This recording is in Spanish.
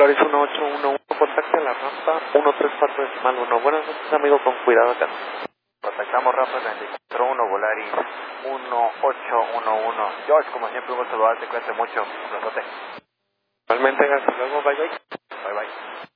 Volaris 1811, contacte a la rampa 134.1. Buenas noches, amigo, con cuidado acá. Contactamos rampa 34.1, Volaris 1811. George, como siempre, un gusto saludarte, cuídate mucho, un abrazote. Realmente, hasta luego, bye bye. Bye bye.